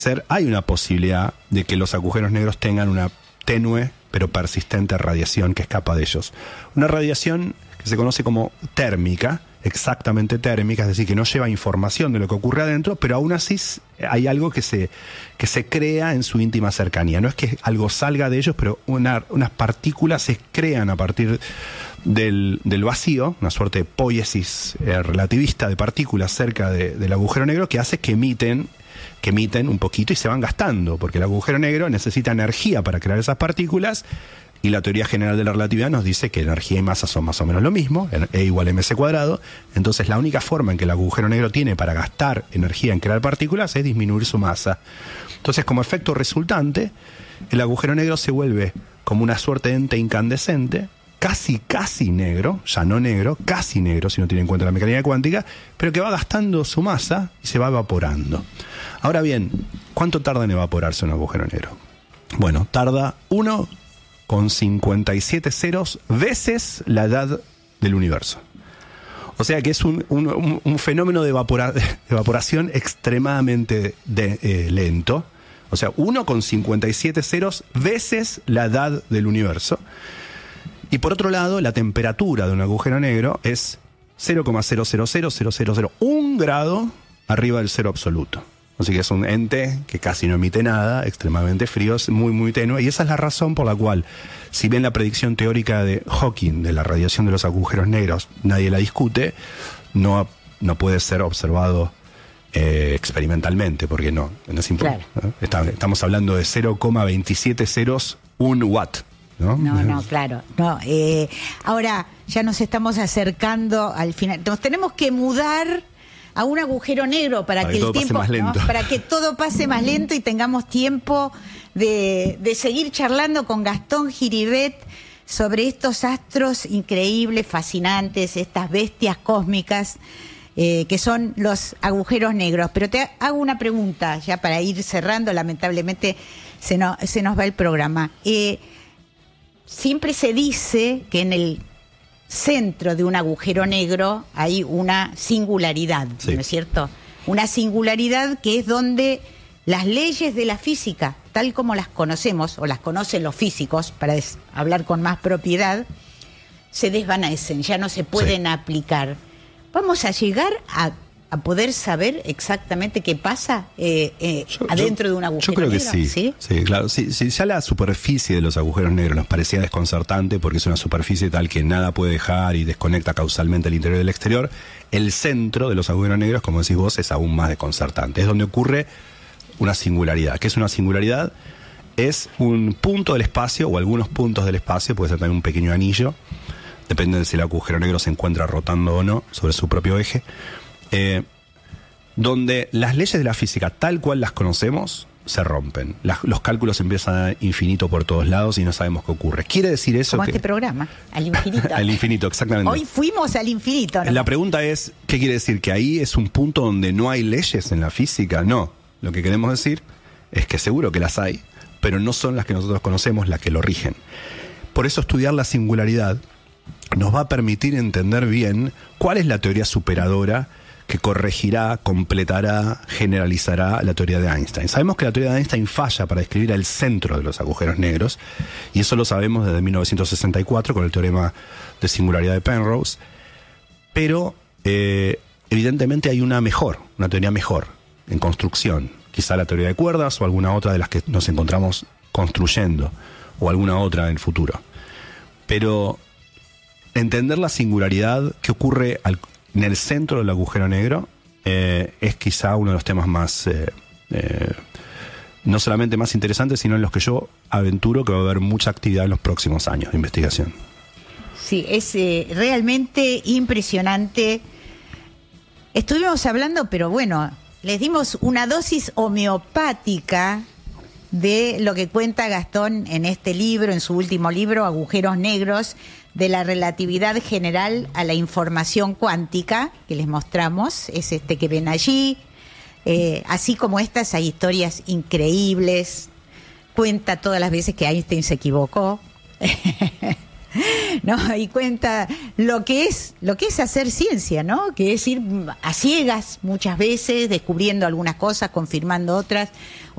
hay una posibilidad de que los agujeros negros tengan una tenue pero persistente radiación que escapa de ellos. Una radiación que se conoce como térmica, exactamente térmica, es decir, que no lleva información de lo que ocurre adentro, pero aún así hay algo que se crea en su íntima cercanía. No es que algo salga de ellos, pero unas partículas se crean a partir del vacío, una suerte de poiesis relativista de partículas cerca del agujero negro que hace que emiten un poquito y se van gastando, porque el agujero negro necesita energía para crear esas partículas. Y la teoría general de la relatividad nos dice que energía y masa son más o menos lo mismo, E igual a mc cuadrado. Entonces la única forma en que el agujero negro tiene para gastar energía en crear partículas es disminuir su masa. Entonces, como efecto resultante, el agujero negro se vuelve como una suerte de ente incandescente, casi negro, ya no negro, casi negro si no tiene en cuenta la mecánica cuántica, pero que va gastando su masa y se va evaporando. Ahora bien, ¿cuánto tarda en evaporarse un agujero negro? Bueno, tarda 1,57 ceros veces la edad del universo. O sea que es un fenómeno de evaporación extremadamente lento. O sea, 1,57 ceros veces la edad del universo. Y por otro lado, la temperatura de un agujero negro es 0,000001 grado arriba del cero absoluto. Así que es un ente que casi no emite nada, extremadamente frío, es muy tenue. Y esa es la razón por la cual, si bien la predicción teórica de Hawking de la radiación de los agujeros negros nadie la discute, no puede ser observado experimentalmente, porque no es importante. Claro. Estamos hablando de 0,2701 watt. No, claro. Ahora ya nos estamos acercando al final. Nos tenemos que mudar a un agujero negro para que el tiempo, para que todo pase más lento y tengamos tiempo de seguir charlando con Gastón Giribet sobre estos astros increíbles, fascinantes, estas bestias cósmicas que son los agujeros negros. Pero te hago una pregunta ya para ir cerrando, lamentablemente se nos va el programa. Siempre se dice que en el centro de un agujero negro hay una singularidad, sí, ¿no es cierto? Una singularidad que es donde las leyes de la física, tal como las conocemos, o las conocen los físicos, para hablar con más propiedad, se desvanecen, ya no se pueden aplicar. ¿Vamos a llegar a poder saber exactamente qué pasa adentro de un agujero negro? Yo creo que sí, claro. Si ya la superficie de los agujeros negros nos parecía desconcertante porque es una superficie tal que nada puede dejar y desconecta causalmente el interior del exterior, el centro de los agujeros negros, como decís vos, es aún más desconcertante. Es donde ocurre una singularidad. ¿Qué es una singularidad? Es un punto del espacio, o algunos puntos del espacio, puede ser también un pequeño anillo, depende de si el agujero negro se encuentra rotando o no sobre su propio eje, donde las leyes de la física tal cual las conocemos se rompen. Los cálculos empiezan a infinito por todos lados y no sabemos qué ocurre. ¿Quiere decir eso? Como este programa, al infinito. Al infinito, exactamente. Hoy fuimos al infinito, ¿no? La pregunta es, ¿qué quiere decir? ¿Que ahí es un punto donde no hay leyes en la física? No. Lo que queremos decir es que seguro que las hay, pero no son las que nosotros conocemos las que lo rigen. Por eso estudiar la singularidad nos va a permitir entender bien cuál es la teoría superadora que corregirá, completará, generalizará la teoría de Einstein. Sabemos que la teoría de Einstein falla para describir el centro de los agujeros negros, y eso lo sabemos desde 1964 con el teorema de singularidad de Penrose, pero evidentemente hay una teoría mejor en construcción, quizá la teoría de cuerdas o alguna otra de las que nos encontramos construyendo, o alguna otra en el futuro. Pero entender la singularidad que ocurre en el centro del agujero negro es quizá uno de los temas más, no solamente más interesantes, sino en los que yo aventuro que va a haber mucha actividad en los próximos años de investigación. Sí, es realmente impresionante. Estuvimos hablando, pero bueno, les dimos una dosis homeopática de lo que cuenta Gastón en este libro, en su último libro, Agujeros Negros, de la relatividad general a la información cuántica, que les mostramos, es este que ven allí. Así como estas, hay historias increíbles. Cuenta todas las veces que Einstein se equivocó. ¿no? Y cuenta lo que es hacer ciencia, ¿no? Que es ir a ciegas muchas veces, descubriendo algunas cosas, confirmando otras,